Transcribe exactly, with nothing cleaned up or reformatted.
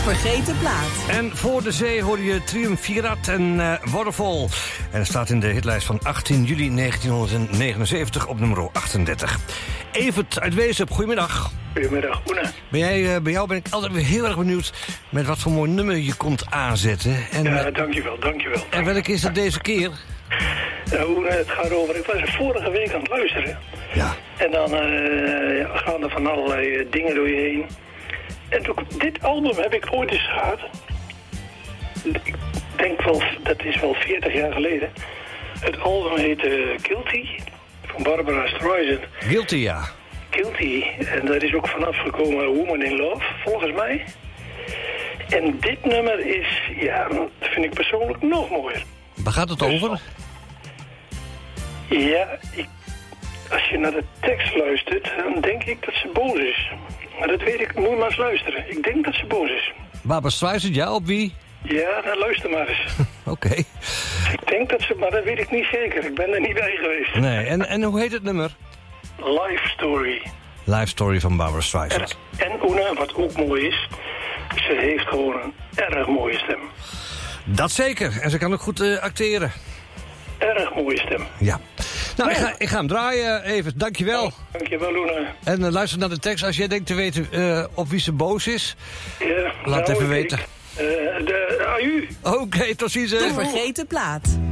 vergeten plaat. En voor de zee hoorde je Triumvirat en uh, Waterfall. En het staat in de hitlijst van achttien juli negentienhonderdnegenenzeventig op nummer achtendertig. Evert uit Weesup, goedemiddag. Goedemiddag, Oene. Ben jij, uh, bij jou ben ik altijd weer heel erg benieuwd met wat voor mooi nummer je komt aanzetten. En, ja, uh, dankjewel, dankjewel. En welke is dat deze keer? Ja, Oene, het gaat over... Ik was er vorige week aan het luisteren. Ja. En dan uh, ja, gaan er van allerlei uh, dingen door je heen. En toen, dit album heb ik ooit eens gehad. Ik denk wel, dat is wel veertig jaar geleden. Het album heet uh, Guilty, van Barbara Streisand. Guilty, ja. Guilty. En daar is ook vanaf gekomen Woman in Love, volgens mij. En dit nummer is, ja, dat vind ik persoonlijk nog mooier. Waar gaat het over? Ja, ik, als je naar de tekst luistert, dan denk ik dat ze boos is. Maar dat weet ik, moet je maar eens luisteren. Ik denk dat ze boos is. Barbara Streisand, ja, op wie? Ja, nou luister maar eens. Oké. Okay. Ik denk dat ze, maar dat weet ik niet zeker. Ik ben er niet bij geweest. Nee, en, en hoe heet het nummer? Life Story. Life Story van Barbara Streisand. En, en Oene, wat ook mooi is, ze heeft gewoon een erg mooie stem. Dat zeker. En ze kan ook goed uh, acteren. Erg mooie stem. Ja. Nou, ik ga, ik ga hem draaien, even. Dankjewel. Oh, dankjewel, Oene. En uh, luister naar de tekst. Als jij denkt te weten uh, op wie ze boos is, ja, laat nou, even ik, weten. Uh, de A U. Oké, okay, tot ziens. De vergeten plaat.